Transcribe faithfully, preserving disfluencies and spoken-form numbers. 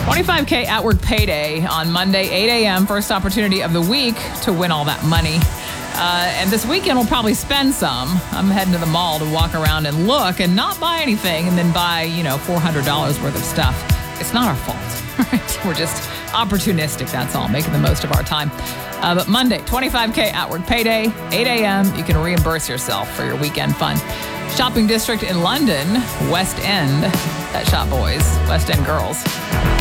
twenty-five K at work payday on Monday, eight a.m. First opportunity of the week to win all that money. Uh, and this weekend we'll probably spend some. I'm heading to the mall to walk around and look and not buy anything and then buy, you know, four hundred dollars worth of stuff. It's not our fault, right? We're just opportunistic, that's all, making the most of our time. Uh, but Monday, twenty-five K at work payday, eight a.m. You can reimburse yourself for your weekend fun. Shopping district in London, West End. That shop boys, West End girls.